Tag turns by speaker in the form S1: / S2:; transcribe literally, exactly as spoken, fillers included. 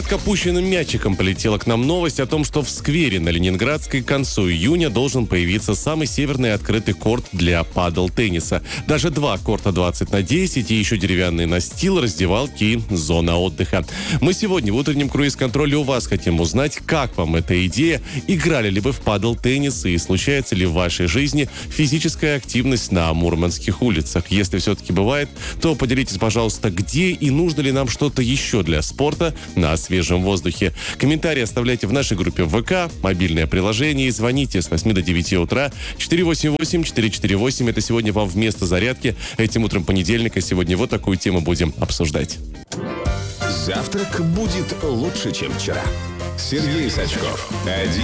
S1: Коротко пущенным мячиком полетела к нам новость о том, что в сквере на Ленинградской к концу июня должен появиться самый северный открытый корт для падл-тенниса. Даже два корта двадцать на десять и еще деревянный настил, раздевалки и зона отдыха. Мы сегодня в утреннем круиз-контроле у вас хотим узнать, как вам эта идея, играли ли вы в падл-теннис и случается ли в вашей жизни физическая активность на мурманских улицах. Если все-таки бывает, то поделитесь, пожалуйста, где и нужно ли нам что-то еще для спорта на свежем воздухе. Комментарии оставляйте в нашей группе в ВК, мобильное приложение и звоните с восьми до девяти утра. четыре восемь восемь четыре четыре восемь. Это сегодня вам вместо зарядки. Этим утром понедельника. Сегодня вот такую тему будем обсуждать.
S2: Завтрак будет лучше, чем вчера. Сергей Сачков. Один